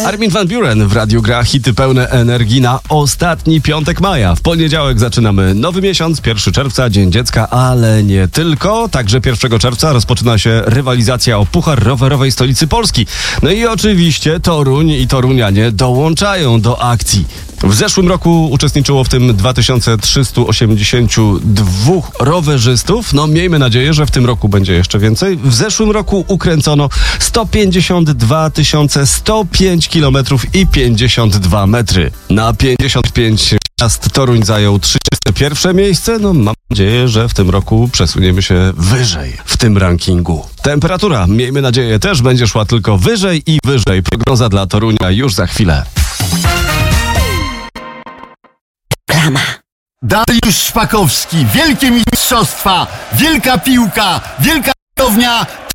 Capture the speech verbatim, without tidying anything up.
Armin van Buuren w radiu gra hity pełne energii na ostatni piątek maja. W poniedziałek zaczynamy nowy miesiąc, pierwszego czerwca, Dzień Dziecka, ale nie tylko. Także pierwszego czerwca rozpoczyna się rywalizacja o Puchar Rowerowej Stolicy Polski. No i oczywiście Toruń i torunianie dołączają do akcji. W zeszłym roku uczestniczyło w tym dwa tysiące trzysta osiemdziesiąt dwa rowerzystów. No miejmy nadzieję, że w tym roku będzie jeszcze więcej. W zeszłym roku ukręcono sto pięćdziesiąt dwa tysiące sto pięć kilometrów i pięćdziesiąt dwa metry. Na pięćdziesiąt pięć miast Toruń zajął trzydzieste pierwsze miejsce. No mam nadzieję, że w tym roku przesuniemy się wyżej w tym rankingu. Temperatura, miejmy nadzieję, też będzie szła tylko wyżej i wyżej. Prognoza dla Torunia już za chwilę. Dariusz Szpakowski, wielkie mistrzostwa, wielka piłka, wielka widownia,